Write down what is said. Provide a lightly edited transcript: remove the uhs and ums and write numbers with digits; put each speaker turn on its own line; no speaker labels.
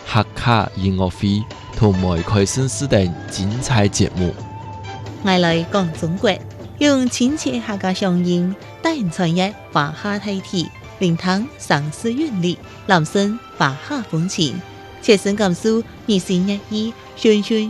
客家音乐会同埋开心时等精彩节目。
我来讲中国，用亲切客家乡音带人传译华夏大体，聆听上思韵律，揽声华夏风情，切身感受热情热意，循循